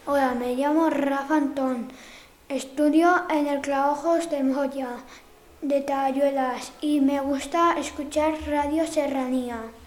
Hola, me llamo Rafa Antón. Estudio en el Claojos de Moya, de Tayuelas, y me gusta escuchar Radio Serranía.